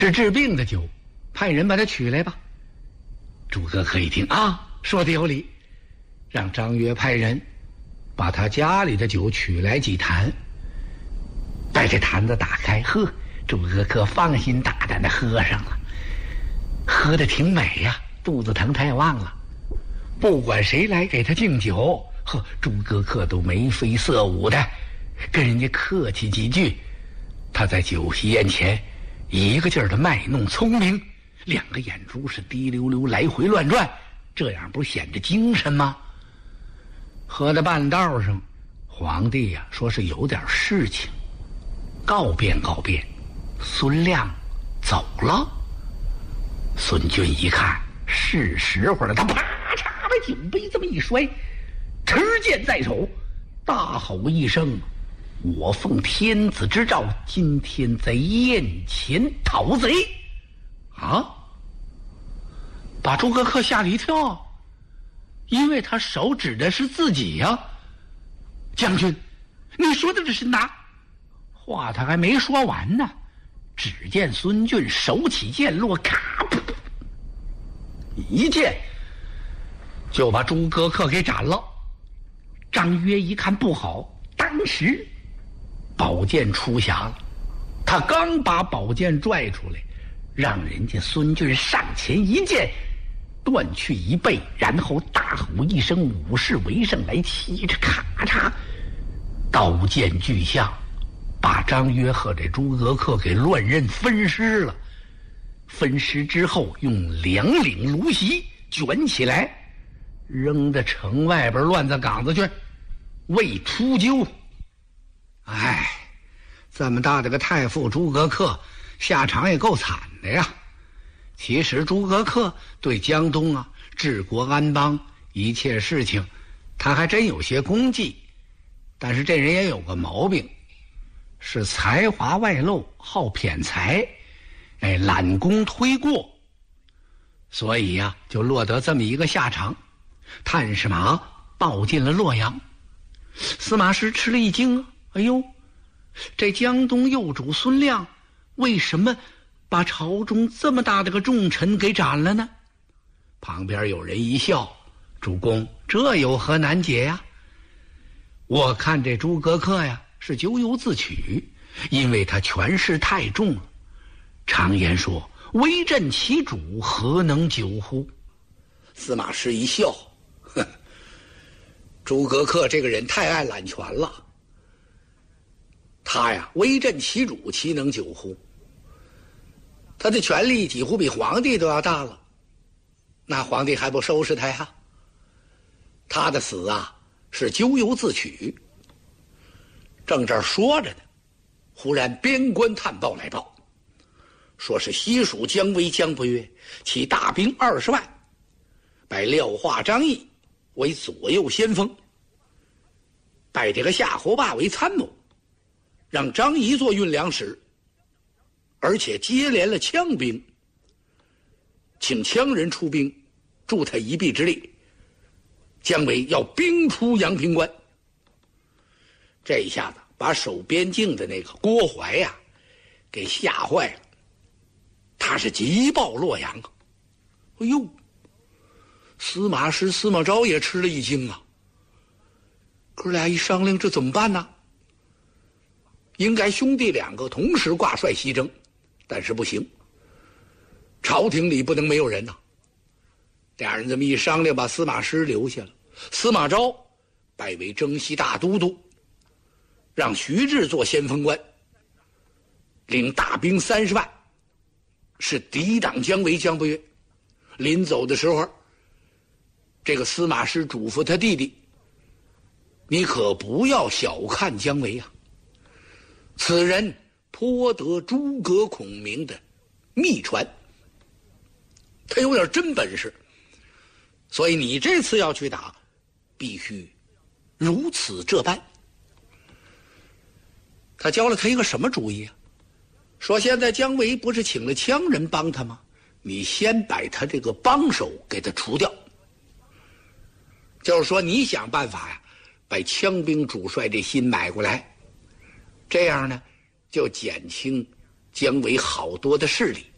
是治病的酒，派人把他取来吧。诸葛恪一听啊，说的有理，让张约派人把他家里的酒取来几坛，把这坛子打开，呵，诸葛恪放心大胆的喝上了，喝的挺美呀，肚子疼他也忘了。不管谁来给他敬酒，呵，诸葛恪都眉飞色舞的跟人家客气几句。他在酒席宴前一个劲儿的卖弄聪明，两个眼珠是滴溜溜来回乱转，这样不显着精神吗？喝到半道上，皇帝呀说是有点事情，告别，孙亮走了。孙俊一看是时候了，他啪嚓把酒杯这么一摔，持剑在手，大吼一声：“我奉天子之诏，今天在宴前讨贼！”啊！把诸葛恪吓了一跳，因为他手指的是自己呀。将军，你说的这是哪？话他还没说完呢，只见孙俊手起剑落，咔，一剑就把诸葛恪给斩了。张约一看不好，当时宝剑出匣了，他刚把宝剑拽出来，让人家孙俊上前一剑断去一背，然后大吼一声：“武士围上来！”气着咔嚓，刀剑俱向，把张约和这诸葛恪给乱刃分尸了。分尸之后，用2领芦席卷起来，扔到城外边乱葬岗子去，为出究。哎，这么大的个太傅诸葛恪，下场也够惨的呀。其实诸葛恪对江东啊治国安邦一切事情，他还真有些功绩，但是这人也有个毛病，是才华外露，好偏财，揽功推过，所以呀就落得这么一个下场。探视马报进了洛阳，司马师吃了一惊啊，哎呦，这江东右主孙亮为什么把朝中这么大的个重臣给斩了呢？旁边有人一笑：“主公，这有何难解呀？我看这诸葛恪呀是咎由自取，因为他权势太重了。常言说，威震其主，何能久乎？”司马师一笑：“哼，诸葛恪这个人太爱揽权了，他呀威震其主，岂能久乎？他的权力几乎比皇帝都要大了，那皇帝还不收拾他呀？他的死啊是咎由自取。”正这儿说着呢，忽然边关探报来报，说是西蜀姜维姜不约起大兵20万，拜廖化、张翼为左右先锋，拜这个夏侯霸为参谋，让张仪做运粮使，而且接连了羌兵，请羌人出兵助他一臂之力。姜维要兵出阳平关。这一下子把守边境的那个郭淮呀给吓坏了，他是急报洛阳啊。哎呦，司马师、司马昭也吃了一惊啊。哥俩一商量，这怎么办呢？应该兄弟2个同时挂帅西征，但是不行，朝廷里不能没有人呐。俩人这么一商量，把司马师留下了，司马昭拜为征西大都督，让徐志做先锋官，领大兵30万，是抵挡姜维姜不约。临走的时候，这个司马师嘱咐他弟弟：“你可不要小看姜维啊，此人颇得诸葛孔明的秘传，他有点真本事，所以你这次要去打，必须如此这般。”他教了他一个什么主意啊？说现在姜维不是请了羌人帮他吗？你先把他这个帮手给他除掉，就是说你想办法呀，把羌兵主帅这心买过来，这样呢就减轻姜维好多的势力。